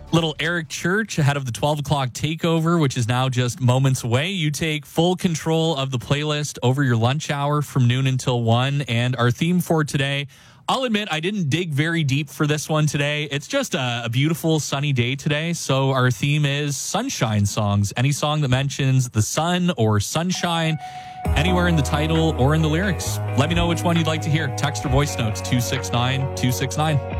Little Eric Church ahead of the 12 o'clock takeover, which is now just moments away. You take full control of the playlist over your lunch hour from noon until 1. And our theme for today, I'll admit I didn't dig very deep for this one today. It's just a beautiful sunny day today. So our theme is sunshine songs. Any song that mentions the sun or sunshine, anywhere in the title or in the lyrics. Let me know which one you'd like to hear. Text or voice notes 269-269.